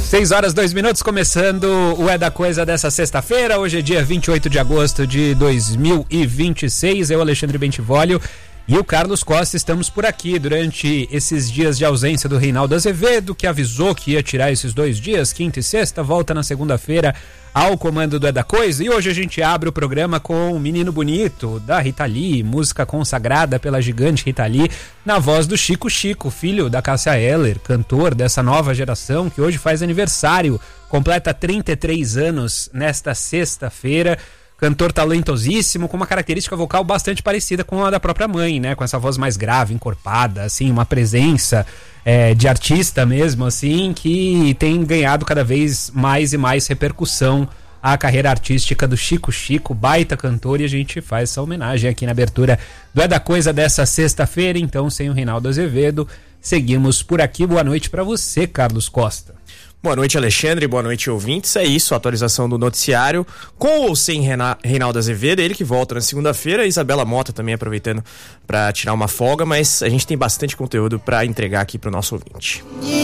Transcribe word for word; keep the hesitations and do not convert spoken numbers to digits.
seis horas, dois minutos, começando o É da Coisa dessa sexta-feira. Hoje é dia vinte e oito de agosto de dois mil e vinte e seis. Eu, Alexandre Bentivolio, e o Carlos Costa estamos por aqui durante esses dias de ausência do Reinaldo Azevedo, que avisou que ia tirar esses dois dias, quinta e sexta, volta na segunda-feira ao comando do É da Coisa. E hoje a gente abre o programa com o Menino Bonito, da Rita Lee, música consagrada pela gigante Rita Lee, na voz do Chico Chico, filho da Cássia Eller, cantor dessa nova geração que hoje faz aniversário, completa trinta e três anos nesta sexta-feira. Cantor talentosíssimo, com uma característica vocal bastante parecida com a da própria mãe, né? Com essa voz mais grave, encorpada, assim, uma presença é, de artista mesmo, assim, que tem ganhado cada vez mais e mais repercussão à carreira artística do Chico Chico, baita cantor, e a gente faz essa homenagem aqui na abertura do É da Coisa dessa sexta-feira. Então, sem o Reinaldo Azevedo, seguimos por aqui. Boa noite pra você, Carlos Costa. Boa noite, Alexandre, boa noite, ouvintes. É isso, a atualização do noticiário com ou sem Rena- Reinaldo Azevedo, ele que volta na segunda-feira, Isabela Mota também aproveitando para tirar uma folga, mas a gente tem bastante conteúdo para entregar aqui pro nosso ouvinte.